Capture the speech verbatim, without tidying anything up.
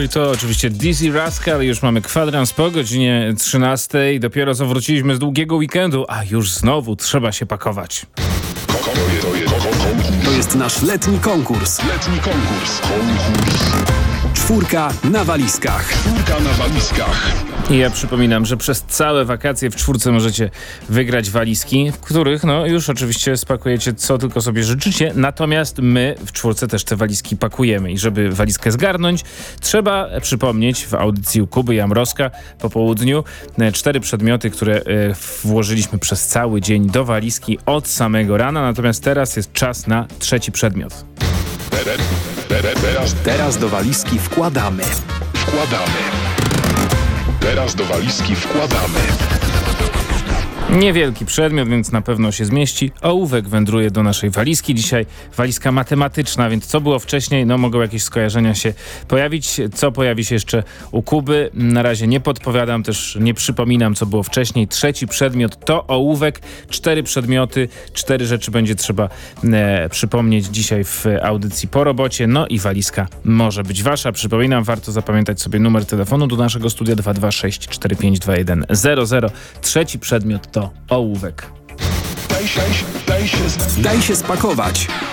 I to oczywiście Dizzy Rascal. Już mamy kwadrans po godzinie trzynastej. Dopiero co wróciliśmy z długiego weekendu, a już znowu trzeba się pakować. To jest nasz letni konkurs. Letni konkurs. Konkurs. Czwórka na walizkach. Czwórka na walizkach. I ja przypominam, że przez całe wakacje w czwórce możecie wygrać walizki, w których no już oczywiście spakujecie co tylko sobie życzycie, natomiast my w czwórce też te walizki pakujemy i żeby walizkę zgarnąć, trzeba przypomnieć w audycji u Kuby Jamrowska po południu cztery przedmioty, które włożyliśmy przez cały dzień do walizki od samego rana, natomiast teraz jest czas na trzeci przedmiot. Teraz, Teraz do walizki wkładamy. wkładamy. Teraz do walizki wkładamy. Niewielki przedmiot, więc na pewno się zmieści. Ołówek wędruje do naszej walizki. Dzisiaj walizka matematyczna, więc co było wcześniej? No mogą jakieś skojarzenia się pojawić. Co pojawi się jeszcze u Kuby? Na razie nie podpowiadam, też nie przypominam, co było wcześniej. Trzeci przedmiot to ołówek. Cztery przedmioty, cztery rzeczy będzie trzeba e, przypomnieć dzisiaj w audycji po robocie. No i walizka może być wasza. Przypominam, warto zapamiętać sobie numer telefonu do naszego studia dwa dwa sześć cztery pięć dwa jeden zero zero. Trzeci przedmiot to ołówek. Daj się, daj się, Daj się spakować.